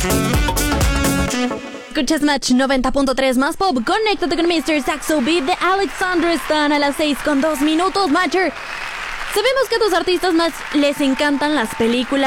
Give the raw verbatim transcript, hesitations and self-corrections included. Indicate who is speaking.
Speaker 1: Escuchas Match noventa punto tres más pop. Conéctate con mister Saxo Beat de Alexandra Stan a las seis con dos minutos, Matcher. Sabemos que a tus artistas más les encantan las películas.